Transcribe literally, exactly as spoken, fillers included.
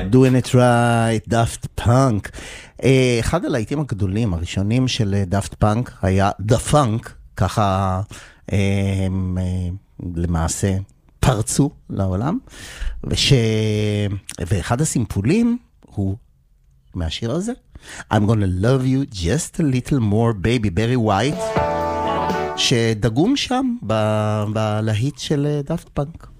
Doing it right, דאפט פאנק. אחד הלהיטים הגדולים, הראשונים של דאפט פאנק, היה The Funk, ככה הם, למעשה פרצו לעולם, וש... ואחד הסימפולים הוא מהשיר הזה, I'm gonna love you just a little more baby, Barry White, שדגום שם ב... בלהיט של דאפט פאנק.